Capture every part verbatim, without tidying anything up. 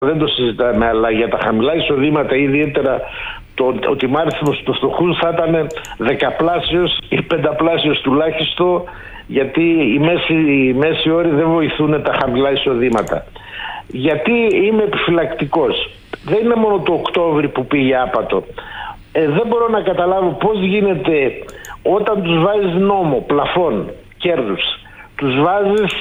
δεν το συζητάμε, αλλά για τα χαμηλά εισοδήματα, ιδιαίτερα το, ο τιμάριθμος του φτωχού θα ήταν δεκαπλάσιος ή πενταπλάσιος τουλάχιστον, γιατί οι μέση, οι μέση όροι δεν βοηθούν τα χαμηλά εισοδήματα. Γιατί είμαι επιφυλακτικός. Δεν είναι μόνο το Οκτώβρη που πήγε άπατο. Ε, δεν μπορώ να καταλάβω πώς γίνεται όταν τους βάζεις νόμο, πλαφόν, κέρδους, τους βάζεις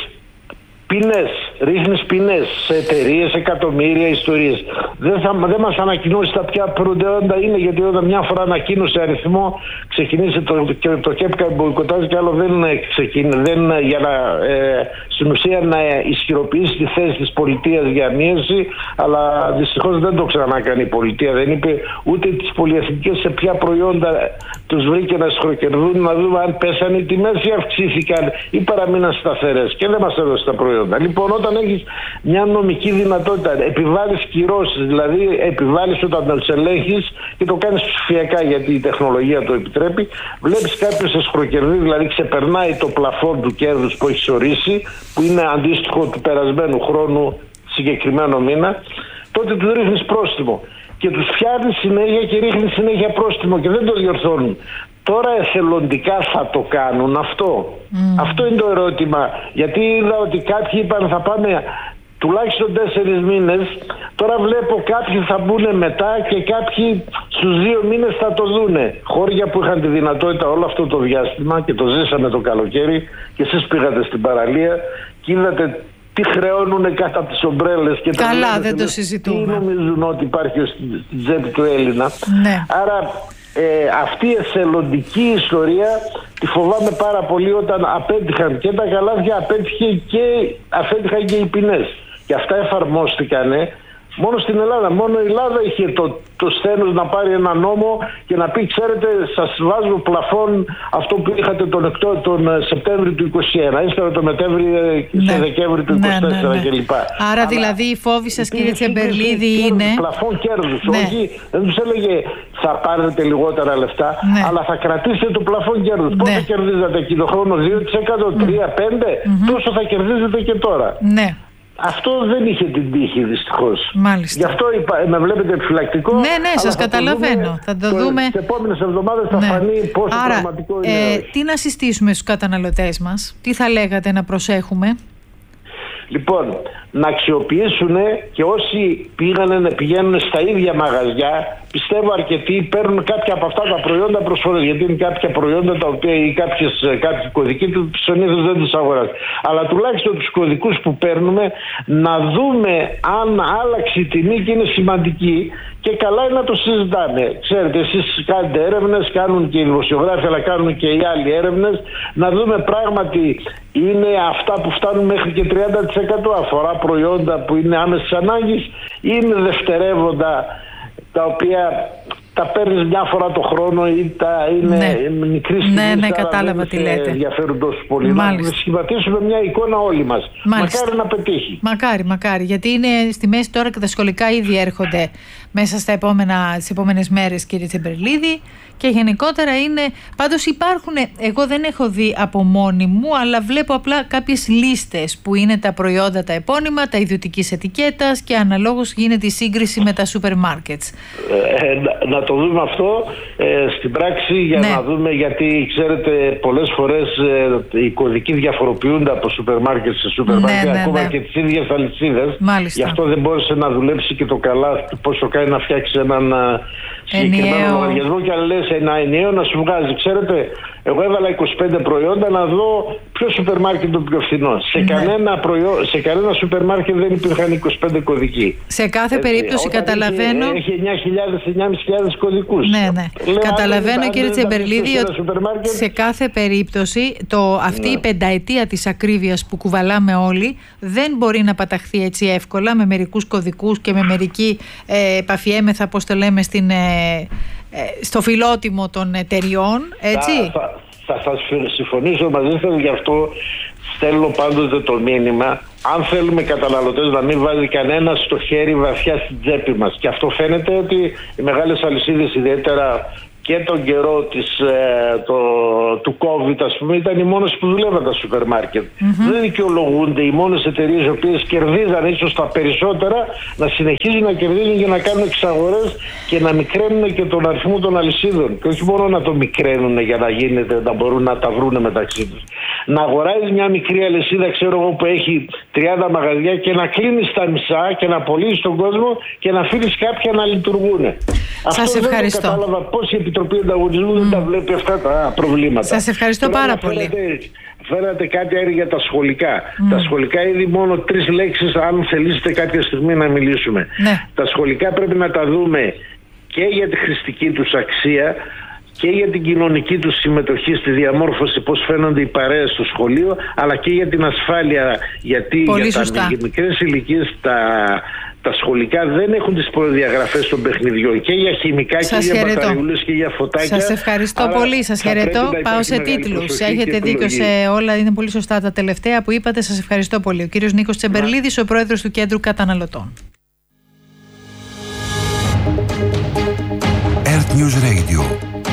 ποινές, ρίχνεις ποινές σε εταιρείες, εκατομμύρια, ιστορίες. Δεν, θα, δεν μας ανακοινώσει τα ποια προϊόντα είναι, γιατί όταν μια φορά ανακοίνωσε αριθμό, ξεκινήσει το, το, το ΚΕΠΚΑ μποϊκοτάζει και άλλο δεν ξεκινήσει, δεν, για να, ε, στην ουσία να ισχυροποιήσει τη θέση της πολιτείας για μείωση, αλλά δυστυχώς δεν το ξανακάνει η πολιτεία. Δεν είπε ούτε τις πολυεθνικές σε ποια προϊόντα τους βρήκε να σχροκερδούν, να δούμε αν πέσανε οι τιμές ή αυξήθηκαν ή παραμείναν σταθερές, και δεν μας έδωσε τα προϊόντα. Λοιπόν, όταν έχεις μια νομική δυνατότητα, επιβάλλεις κυρώσεις, δηλαδή επιβάλλεις όταν τους ελέγχεις και το κάνεις ψηφιακά γιατί η τεχνολογία το επιτρέπει, βλέπεις κάποιος σε σχροκερδεί, δηλαδή ξεπερνάει το πλαφόν του κέρδους που έχεις ορίσει, που είναι αντίστοιχο του περασμένου χρόνου συγκεκριμένο μήνα, τότε τους ρίχνεις πρόστιμο και τους φτιάχνεις συνέχεια και ρίχνεις συνέχεια πρόστιμο και δεν το διορθώνουν. Τώρα εθελοντικά θα το κάνουν αυτό. Mm. Αυτό είναι το ερώτημα. Γιατί είδα ότι κάποιοι είπαν θα πάμε τουλάχιστον τέσσερις μήνες. Τώρα βλέπω κάποιοι θα μπουν μετά και κάποιοι στους δύο μήνες θα το δούνε. Χώρια που είχαν τη δυνατότητα όλο αυτό το διάστημα και το ζήσαμε το καλοκαίρι και εσείς πήγατε στην παραλία και είδατε τι χρεώνουν κάτω από τις ομπρέλες και τα καλά, δεν το συζητούμε. Τι νομίζουν ότι υπάρχει στην τσέπη του Έλληνα. Ναι. Άρα Ε, αυτή η εθελοντική ιστορία τη φοβάμαι πάρα πολύ. Όταν απέτυχαν και τα καλάθια, απέτυχε και, απέτυχαν και οι ποινές. Και αυτά εφαρμόστηκαν μόνο στην Ελλάδα. Μόνο η Ελλάδα είχε το, το σθένος να πάρει ένα νόμο και να πει, ξέρετε, σας βάζω πλαφόν αυτό που είχατε τον, τον Σεπτέμβριο του είκοσι ένα, ύστερα το Μετέμβριο ναι. σε Δεκέμβριο του είκοσι τέσσερα ναι, ναι, ναι. κλπ. Άρα αλλά δηλαδή η φόβη σας, κύριε Τσεμπερλίδη, είναι πλαφόν κέρδους. Ναι. Όχι, δεν τους έλεγε θα πάρετε λιγότερα λεφτά, ναι. αλλά θα κρατήσετε το πλαφόν κέρδους. Ναι. Πόσο κερδίζατε εκεί το χρόνο, δύο τοις εκατό, τρία πέντε τοις εκατό, mm-hmm. τόσο θα κερδίζετε και τώρα. Ναι. Αυτό δεν είχε την τύχη, δυστυχώς. Μάλιστα. Γι' αυτό είπα, με βλέπετε επιφυλακτικό. Ναι, ναι, σας καταλαβαίνω. Το θα το δούμε. Τις επόμενες εβδομάδες θα ναι. φανεί πόσο Άρα, πραγματικό είναι. Ε, τι να συστήσουμε στους καταναλωτές μας, τι θα λέγατε να προσέχουμε? Λοιπόν, να αξιοποιήσουν και όσοι πήγανε, πηγαίνουν στα ίδια μαγαζιά, πιστεύω αρκετοί παίρνουν κάποια από αυτά τα προϊόντα προσφορές. Γιατί είναι κάποια προϊόντα τα οποία ή κάποιες, κάποιοι κωδικοί του συνήθως δεν τους αγοράζουν. Αλλά τουλάχιστον τους κωδικούς που παίρνουμε να δούμε αν άλλαξε η τιμή και είναι σημαντική. Και καλά είναι να το συζητάμε. Ξέρετε, εσείς κάνετε έρευνες, κάνουν και οι δημοσιογράφοι, αλλά κάνουν και οι άλλοι έρευνες, να δούμε πράγματι είναι αυτά που φτάνουν μέχρι και τριάντα τοις εκατό αφορά προϊόντα που είναι άμεσης ανάγκης ή είναι δευτερεύοντα τα οποία τα παίρνεις μια φορά το χρόνο ή τα είναι ναι. μικρή στιγμή. Ναι, ναι, κατάλαβα τι λέτε. Ενδιαφέρουν τόσο πολύ. Μάλιστα. Να σχηματίσουμε μια εικόνα όλοι μας. Μάλιστα. Μακάρι να πετύχει. Μακάρι, μακάρι. Γιατί είναι στη μέση τώρα και τα σχολικά ήδη έρχονται μέσα στα επόμενα, στις επόμενες μέρες, κύριε Τσεμπερλίδη. Και γενικότερα είναι. Πάντως υπάρχουν, εγώ δεν έχω δει από μόνη μου, αλλά βλέπω απλά κάποιες λίστες που είναι τα προϊόντα τα επώνυμα, τα ιδιωτικής ετικέτας και αναλόγως γίνεται η σύγκριση με τα σούπερ μάρκετς. Ε, να, να το δούμε αυτό ε, στην πράξη για ναι. να δούμε, γιατί ξέρετε πολλές φορές ε, οι κωδικοί διαφοροποιούνται από σούπερ μάρκετ σε σούπερ ναι, μάρκετ, ναι, ακόμα ναι. και τις ίδιες αλυσίδες. Γι' αυτό δεν μπόρεσε να δουλέψει και το καλά πόσο κάνει να φτιάξει έναν συγκεκριμένο λογαριασμό και αν λες ένα ενιαίο να σου βγάζει. Ξέρετε, εγώ έβαλα είκοσι πέντε προϊόντα να δω ποιο σούπερ μάρκετ το πιο φθηνό. Σε, ναι. κανένα προϊό... σε κανένα σούπερ μάρκετ δεν υπήρχαν είκοσι πέντε κωδικοί. Σε κάθε Έτσι, περίπτωση καταλαβαίνω. Έχει, έχει εννιά χιλιάδες με εννιά χιλιάδες κωδικούς. Ναι, ναι. Λέω, καταλαβαίνω αν, κύριε αν Τσεμπερλίδη ότι σε κάθε περίπτωση το, αυτή ναι. η πενταετία της ακρίβειας που κουβαλάμε όλοι δεν μπορεί να παταχθεί έτσι εύκολα με μερικούς κωδικούς και με μερική ε, επαφιέμεθα, πώς το λέμε, στην. Ε, στο φιλότιμο των εταιριών, έτσι. Θα, θα, θα, θα συμφωνήσω μαζί σας, γι' αυτό στέλνω πάντοτε το μήνυμα. Αν θέλουμε καταναλωτές να μην βάζει κανένα στο χέρι βαθιά στην τσέπη μας. Και αυτό φαίνεται ότι οι μεγάλες αλυσίδες, ιδιαίτερα και τον καιρό της, ε, το, του COVID, ας πούμε, ήταν οι μόνες που δουλεύαν τα σούπερ μάρκετ. Mm-hmm. Δεν δικαιολογούνται οι μόνες εταιρείες οι οποίες κερδίζαν ίσως τα περισσότερα να συνεχίζουν να κερδίζουν για να κάνουν εξαγορές και να μικραίνουν και τον αριθμό των αλυσίδων. Και όχι μόνο να το μικραίνουν για να γίνεται, να μπορούν να τα βρουν μεταξύ τους. Να αγοράζεις μια μικρή αλυσίδα, ξέρω εγώ, που έχει τριάντα μαγαζιά και να κλείνεις τα μισά και να πωλήσεις τον κόσμο και να αφήνεις κάποια να λειτουργούν. Σας Αυτό ευχαριστώ. δεν το κατάλαβα πώς η Επιτροπή Ανταγωνισμού mm. δεν τα βλέπει αυτά τα προβλήματα. Σας ευχαριστώ Τώρα πάρα πολύ. Φέρατε, φέρατε κάτι άρη για τα σχολικά. Mm. Τα σχολικά ήδη μόνο τρεις λέξεις, αν θελήσετε κάποια στιγμή να μιλήσουμε. Ναι. Τα σχολικά πρέπει να τα δούμε και για τη χρηστική τους αξία και για την κοινωνική τους συμμετοχή στη διαμόρφωση, πώς φαίνονται οι παρέες στο σχολείο, αλλά και για την ασφάλεια, γιατί Πολύ για σωστά. τα μικρές ηλικίες τα, τα σχολικά δεν έχουν τις προδιαγραφές των παιχνιδιών και για χημικά σας και χαιρετώ. Για μπαταριούλες και για φωτάκια. Σας ευχαριστώ πολύ, σας χαιρετώ. Πάω σε τίτλους. Έχετε δίκιο σε όλα, είναι πολύ σωστά τα τελευταία που είπατε. Σας ευχαριστώ πολύ. Ο κύριος Νίκος Τσεμπερλίδης, ο πρόεδρος του Κέντρου Καταναλωτών. Earth News Radio.